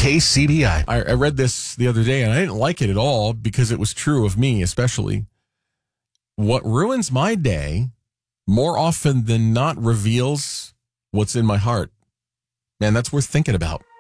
KCBI. I read this the other day, and I didn't like it at all because it was true of me, especially. What ruins my day more often than not reveals what's in my heart. Man, that's worth thinking about.